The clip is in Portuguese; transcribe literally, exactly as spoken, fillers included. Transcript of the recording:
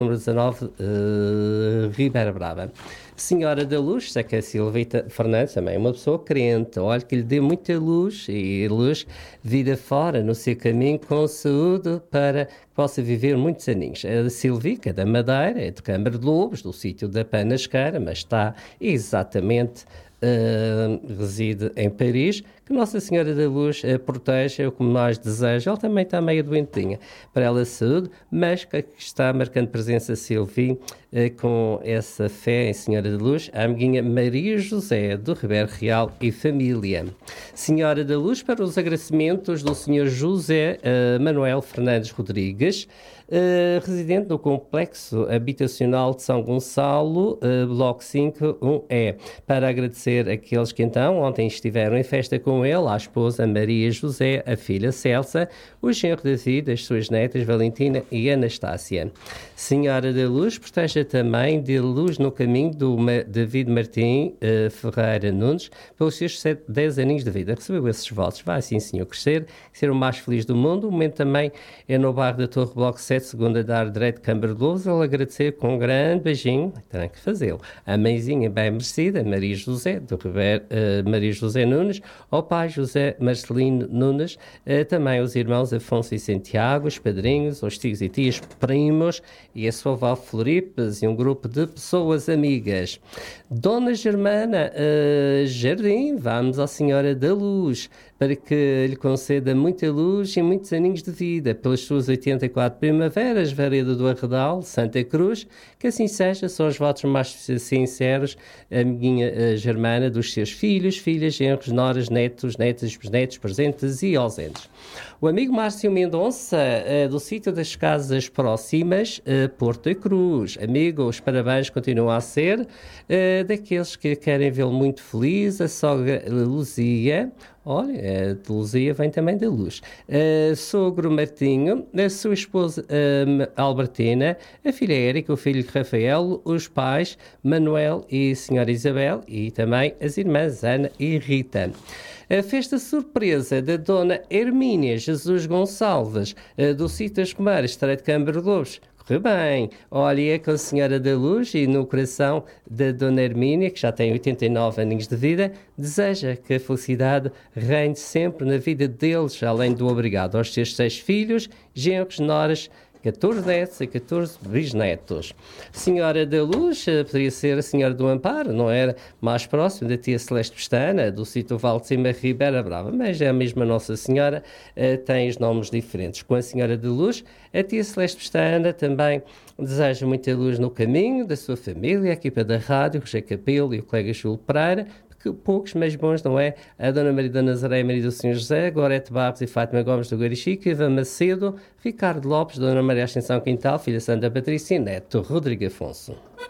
número dezanove, uh, Ribeira Brava. Senhora da Luz, sei que a Silvita Fernandes também é uma pessoa crente, olha que lhe dê muita luz e luz vida fora no seu caminho com saúde para que possa viver muitos aninhos. A Silvica da Madeira, é de Câmara de Lobos, do sítio da Panasqueira, mas está exatamente... Uh, reside em Paris, que Nossa Senhora da Luz uh, proteja como nós desejamos. Ela também está meio doentinha para ela saúde, mas que está marcando presença Silvi uh, com essa fé em Senhora da Luz, a amiguinha Maria José do Ribeiro Real e família. Senhora da Luz, para os agradecimentos do senhor José uh, Manuel Fernandes Rodrigues, Uh, residente no Complexo Habitacional de São Gonçalo, uh, Bloco cinco um E, para agradecer aqueles que então ontem estiveram em festa com ele, a esposa Maria José, a filha Celsa, o genro David, as suas netas Valentina e Anastácia. Senhora da Luz, proteja também de luz no caminho do Ma- David Martim uh, Ferreira Nunes, pelos seus sete, dez aninhos de vida. Recebeu esses votos, vai sim senhor crescer, ser o mais feliz do mundo. O momento também é no bairro da Torre Bloco sete, segunda andar direito de Câmara de Lobos, ele agradecer com um grande beijinho, tem que fazê-lo, a mãezinha bem merecida, Maria José, do Ribeiro, uh, Maria José Nunes, ao pai José Marcelino Nunes, uh, também os irmãos Afonso e Santiago, os padrinhos, os tios e tias primos, e a sua avó Floripes, e um grupo de pessoas amigas. Dona Germana uh, Jardim, vamos à Senhora da Luz, para que lhe conceda muita luz e muitos aninhos de vida, pelas suas oitenta e quatro primaveras, Vareda do Arredal, Santa Cruz, que assim seja, são os votos mais sinceros, amiguinha uh, Germana, dos seus filhos, filhas, genros, noras, netos, netas, bisnetos, presentes e ausentes. O amigo Márcio Mendonça, uh, do sítio das Casas Próximas, uh, Porto e Cruz. Amigo, os parabéns continuam a ser uh, daqueles que querem vê-lo muito feliz, a sogra Luzia. Olha, a Luzia vem também da luz. Uh, sogro Martinho, a sua esposa um, Albertina, a filha Érica, o filho Rafael, os pais Manuel e Senhora Isabel e também as irmãs Ana e Rita. A festa surpresa da Dona Hermínia Jesus Gonçalves, uh, do sítio das Comaras, Estreito de Câmara de Lobos. Correu bem. Olha, com a Senhora da Luz e no coração da Dona Hermínia, que já tem oitenta e nove aninhos de vida, deseja que a felicidade reine sempre na vida deles, além do obrigado aos seus seis filhos, genros, noras, catorze netos e catorze bisnetos. Senhora da Luz, poderia ser a Senhora do Amparo, não era mais próximo da tia Celeste Pestana, do sítio Val de Cima, Ribeira Brava, mas é a mesma Nossa Senhora, tem os nomes diferentes. Com a Senhora da Luz, a tia Celeste Pestana também deseja muita luz no caminho da sua família, a equipa da rádio, Roger Capelo e o colega Júlio Pereira, que poucos, mas bons, não é? A Dona Maria da Nazaré, Maria do Senhor José, Gorete Barros e Fátima Gomes do Guarichico, Eva Macedo, Ricardo Lopes, Dona Maria Ascensão Quintal, filha Santa Patrícia e neto Rodrigo Afonso.